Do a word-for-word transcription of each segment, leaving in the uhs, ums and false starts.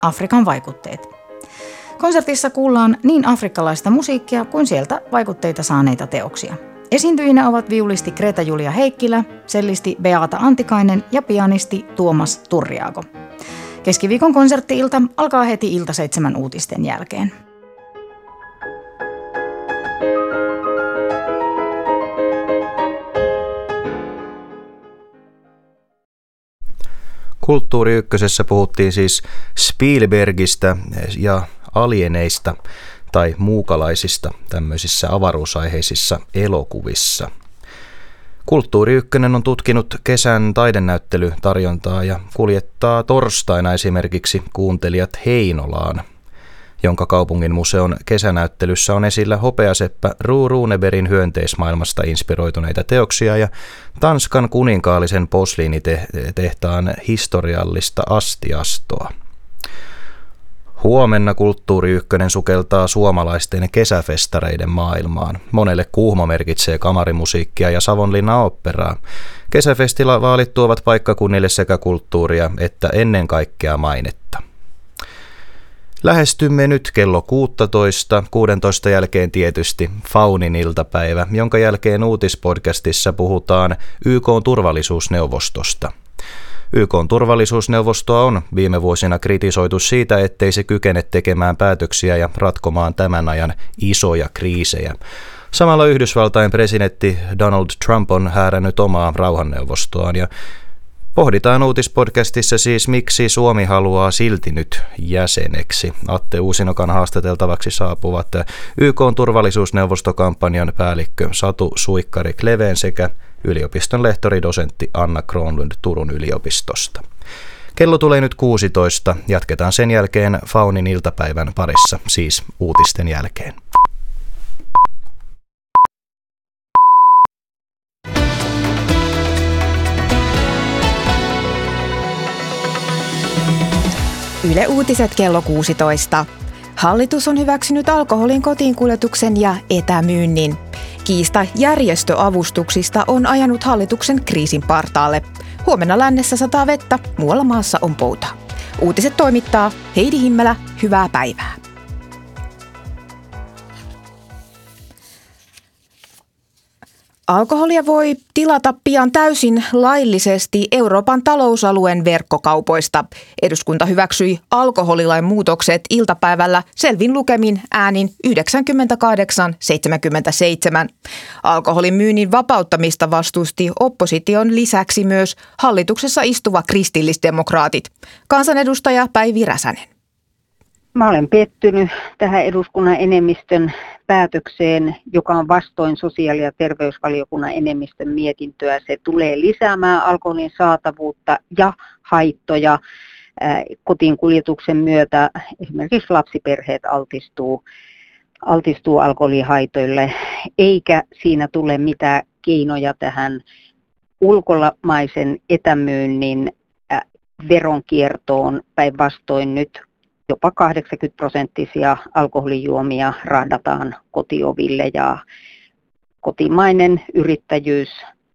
Afrikan vaikutteet. Konsertissa kuullaan niin afrikkalaista musiikkia kuin sieltä vaikutteita saaneita teoksia. Esiintyjinä ovat viulisti Greta-Julia Heikkilä, cellisti Beata Antikainen ja pianisti Tuomas Turriago. Keskiviikon konsertti-ilta alkaa heti ilta seitsemän uutisten jälkeen. Kulttuuri Ykkösessä puhuttiin siis Spielbergistä ja alieneista tai muukalaisista tämmöisissä avaruusaiheisissa elokuvissa. Kulttuuri Ykkönen on tutkinut kesän taidenäyttelytarjontaa ja kuljettaa torstaina esimerkiksi kuuntelijat Heinolaan, jonka kaupungin museon kesänäyttelyssä on esillä hopeaseppä Ruu Runebergin hyönteismaailmasta inspiroituneita teoksia ja Tanskan kuninkaallisen posliinitehtaan historiallista astiastoa. Huomenna Kulttuuri Ykkönen sukeltaa suomalaisten kesäfestareiden maailmaan. Monelle Kuhmo merkitsee kamarimusiikkia ja Savonlinna oopperaa. Kesäfestivaalit tuovat paikkakunnille sekä kulttuuria että ennen kaikkea mainetta. Lähestymme nyt kello kuusitoista, kuudentoista jälkeen tietysti Faunin iltapäivä, jonka jälkeen uutispodcastissa puhutaan Y K:n turvallisuusneuvostosta. Y K:n turvallisuusneuvostoa on viime vuosina kritisoitu siitä, ettei se kykene tekemään päätöksiä ja ratkomaan tämän ajan isoja kriisejä. Samalla Yhdysvaltain presidentti Donald Trump on häärännyt omaa rauhanneuvostoaan ja pohditaan uutispodcastissa siis, miksi Suomi haluaa silti nyt jäseneksi. Atte Uusinokan haastateltavaksi saapuvat Y K:n turvallisuusneuvostokampanjan päällikkö Satu Suikkari-Kleveen sekä yliopiston lehtori-dosentti Anna Kronlund Turun yliopistosta. Kello tulee nyt kuusitoista. Jatketaan sen jälkeen Faunin iltapäivän parissa, siis uutisten jälkeen. Yle Uutiset kello kuusitoista. Hallitus on hyväksynyt alkoholin kotiinkuljetuksen ja etämyynnin. Kiista järjestöavustuksista on ajanut hallituksen kriisin partaalle. Huomenna lännessä sataa vettä, muualla maassa on pouta. Uutiset toimittaa Heidi Himmelä, hyvää päivää. Alkoholia voi tilata pian täysin laillisesti Euroopan talousalueen verkkokaupoista. Eduskunta hyväksyi alkoholilain muutokset iltapäivällä selvin lukemin äänin yhdeksänkymmentäkahdeksan seitsemänkymmentäseitsemän. Alkoholin myynnin vapauttamista vastusti opposition lisäksi myös hallituksessa istuva kristillisdemokraatit. Kansanedustaja Päivi Räsänen. Mä olen pettynyt tähän eduskunnan enemmistön päätökseen, joka on vastoin sosiaali- ja terveysvaliokunnan enemmistön mietintöä. Se tulee lisäämään alkoholin saatavuutta ja haittoja. Kotiinkuljetuksen myötä esimerkiksi lapsiperheet altistuu, altistuu alkoholihaitoille, eikä siinä tule mitään keinoja tähän ulkomaisen etämyynnin veronkiertoon. Päinvastoin nyt jopa kahdeksankymmentä prosenttisia alkoholijuomia rahdataan kotioville ja kotimainen yrittäjyys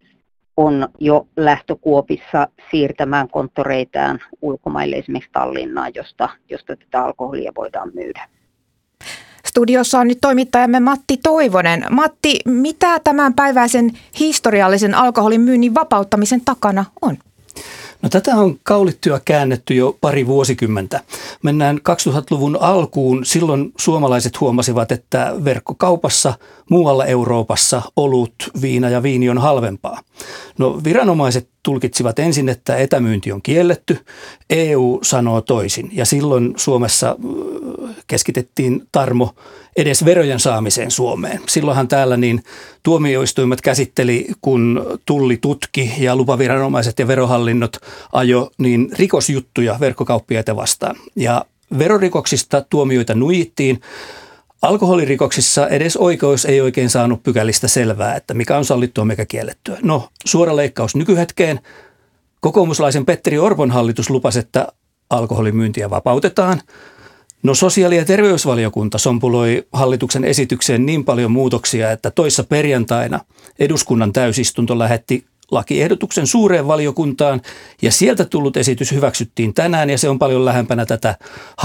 on jo lähtökuopissa siirtämään konttoreitaan ulkomaille, esimerkiksi Tallinnaan, josta, josta tätä alkoholia voidaan myydä. Studiossa on nyt toimittajamme Matti Toivonen. Matti, mitä tämänpäiväisen historiallisen alkoholin myynnin vapauttamisen takana on? No, tätä on kaulittu ja käännetty jo pari vuosikymmentä. Mennään kaksituhattaluvun alkuun. Silloin suomalaiset huomasivat, että verkkokaupassa muualla Euroopassa olut, viina ja viini on halvempaa. No, viranomaiset tulkitsivat ensin, että etämyynti on kielletty. E U sanoo toisin ja silloin Suomessa keskitettiin tarmo edes verojen saamiseen Suomeen. Silloinhan täällä niin tuomioistuimet käsitteli, kun tulli tutki ja lupaviranomaiset ja verohallinnot ajo niin rikosjuttuja verkkokauppiaita vastaan. Ja verorikoksista tuomioita nuijittiin. Alkoholirikoksissa edes oikeus ei oikein saanut pykälistä selvää, että mikä on sallittua, mikä kiellettyä. No, suora leikkaus nykyhetkeen. Kokoomuslaisen Petteri Orpon hallitus lupasi, että alkoholimyyntiä vapautetaan. No, sosiaali- ja terveysvaliokunta sompuloi hallituksen esitykseen niin paljon muutoksia, että toissa perjantaina eduskunnan täysistunto lähetti lakiehdotuksen suureen valiokuntaan ja sieltä tullut esitys hyväksyttiin tänään ja se on paljon lähempänä tätä